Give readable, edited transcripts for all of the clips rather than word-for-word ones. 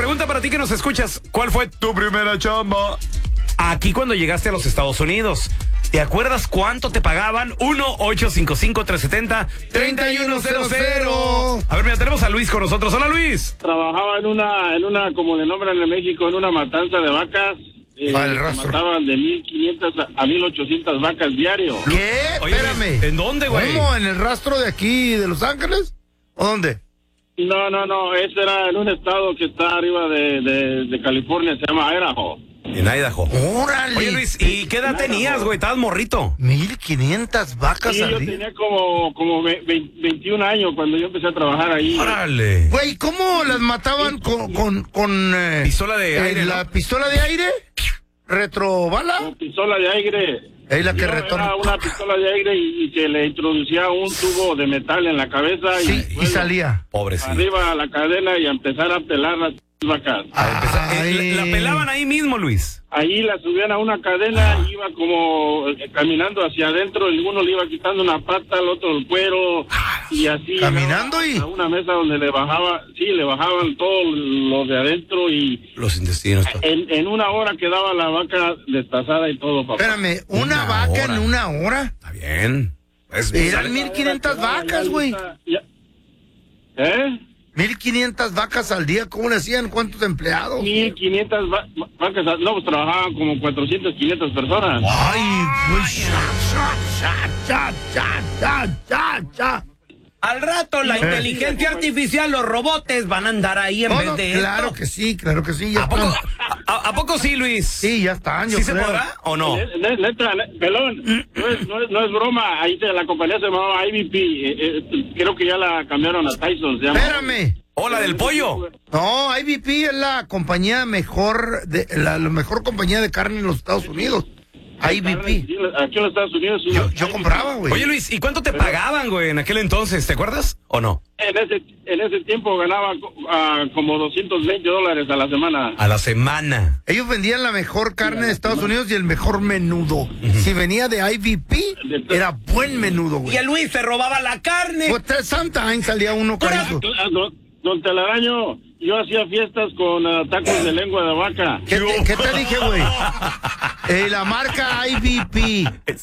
pregunta para ti que nos escuchas. ¿Cuál fue tu primera chamba? Aquí cuando llegaste a los Estados Unidos. ¿Te acuerdas cuánto te pagaban? 1-855-370-3100. A ver, mira, tenemos a Luis con nosotros. Hola, Luis. Trabajaba en una, como le nombran en México, en una matanza de vacas. Mataban de 1,500 a 1,800 vacas diario. ¿Qué? Oye, Espérame. ¿en dónde, güey? ¿Cómo? ¿En el rastro de aquí de Los Ángeles? ¿O dónde? No, ese era en un estado que está arriba de California, se llama Idaho. En Idaho. ¡Órale! Oye, Luis, ¿y qué edad tenías, güey? Estabas morrito. 1,500 vacas Sí, al yo día. tenía como 21 años cuando yo empecé a trabajar ahí. ¡Órale! Güey, ¿cómo las mataban con Pistola de aire, la ¿no? pistola de aire? ¿Retrobala? Con pistola de aire. Es la que No, retorna. era una pistola de aire y se le introducía un tubo de metal en la cabeza Sí, y luego salía. Pobrecito. arriba a la cadena y a empezar a pelar las vacas. Ay. La pelaban ahí mismo, Luis. Ahí la subían a una cadena y iba como caminando hacia adentro, el uno le iba quitando una pata, el otro el cuero y así. Caminando llegaba a una mesa donde le bajaban todo lo de adentro y Los intestinos. en una hora quedaba la vaca destazada y todo, papá. Espérame, ¿una Una vaca hora. en una hora? Está bien. Eran 1,500 vacas, güey. ¿Eh? 1,500 vacas al día, ¿cómo le hacían? ¿Cuántos empleados? 1,500 vacas, no, pues trabajaban como 400, 500 personas. Ay, güey. Cha. Al rato la inteligencia artificial, los robots van a andar ahí en vez de claro esto. que sí, claro que sí. Ya ¿A poco, están. ¿A poco sí, Luis? Sí, ya están, yo ¿Sí se creo. podrá o no? Neta, pelón, no es broma, ahí la compañía se llamaba IBP, creo que ya la cambiaron a Tyson, se llama. Espérame. Hola, del pollo. No, IBP es la compañía mejor, la mejor compañía de carne en los Estados Unidos. IBP. Sí, aquí en los Estados Unidos. Sí, Yo compraba, güey. Oye, Luis, ¿y cuánto te pagaban, güey, en aquel entonces? ¿Te acuerdas o no? En ese tiempo ganaba como $220 a la semana. A la semana. Ellos vendían la mejor carne de Estados Unidos y el mejor menudo. Si venía de IBP, era buen menudo, güey. Y el Luis se robaba la carne. Pues sometimes salía uno carito. Don Telaraño, yo hacía fiestas con tacos de lengua de vaca. ¿Qué te dije, güey? La marca IBP.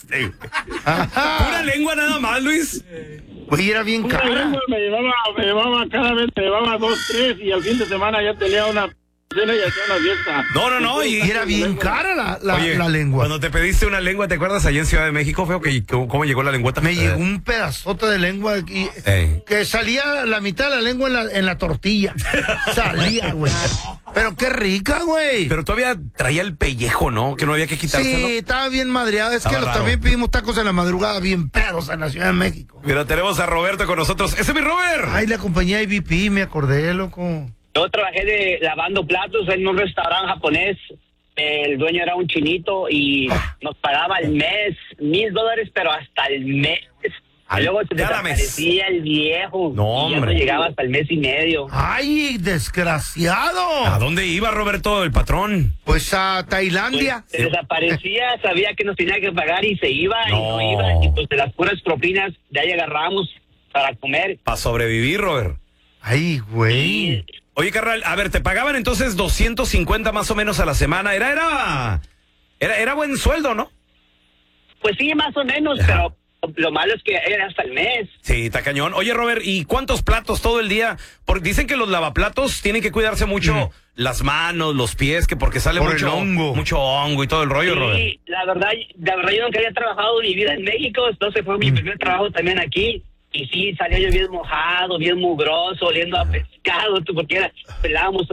¿Pura lengua nada más, Luis? Güey, era bien Una cara. lengua me llevaba cada vez, me llevaba 2, 3 y al fin de semana ya tenía una cena y hacía una fiesta. No. Y era bien cara la lengua. Cuando te pediste una lengua, ¿te acuerdas allá en Ciudad de México, feo, cómo llegó la lengüeta? Me llegó un pedazote de lengua y que salía la mitad de la lengua en la tortilla. Salía, güey. Pero qué rica, güey. Pero todavía traía el pellejo, ¿no? Que no había que quitárselo. Sí, estaba bien madreada. Es Estaba que raro. también pedimos tacos en la madrugada bien pedos en la Ciudad de México. Mira, tenemos a Roberto con nosotros. ¡Ese es mi Robert! Ay, la compañía IBP, me acordé, loco. Yo trabajé lavando platos en un restaurante japonés. El dueño era un chinito y nos pagaba al mes $1,000, pero hasta el mes. Luego se cada mes. desaparecía el viejo. No, y ya no hombre. llegaba hasta el mes y medio. Ay, desgraciado. ¿A dónde iba, Roberto, el patrón? Pues a Tailandia. Se desaparecía, sabía que nos tenía que pagar y se iba y No. no iba. Y pues de las puras propinas de ahí agarramos para comer. Para sobrevivir, Robert. Ay, güey. Y Oye, carnal, a ver, te pagaban entonces 250 más o menos a la semana. Era buen sueldo, ¿no? pues sí, más o menos, pero lo malo es que era hasta el mes. Sí, está cañón. Oye, Robert, ¿y cuántos platos todo el día? Porque dicen que los lavaplatos tienen que cuidarse mucho las manos, los pies, que porque sale Por mucho el hongo. mucho hongo y todo el rollo, Robert. Sí, la verdad yo nunca había trabajado mi vida en México, entonces fue mi primer trabajo también aquí. Y sí, salía yo bien mojado, bien mugroso, oliendo a pescado, porque pelábamos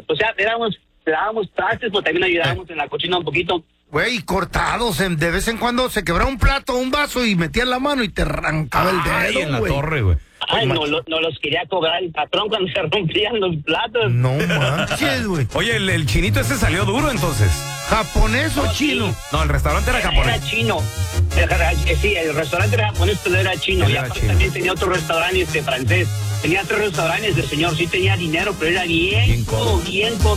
trastes, pero también ayudábamos en la cocina un poquito. Güey, cortados, de vez en cuando se quebraba un plato o un vaso y metías la mano y te arrancaba el Ay, dedo, en la güey. torre, güey. Ay, no los quería cobrar el patrón cuando se rompían los platos. No manches, güey. Oye, el chinito ese salió duro entonces. ¿Japonés o chino? No, el restaurante era japonés. Era chino. Sí, el restaurante era japonés, pero era chino. Él Y era aparte chino. también tenía otro restaurante francés. Tenía 3 restaurantes, el señor sí tenía dinero, pero era bien Bien codo. codo.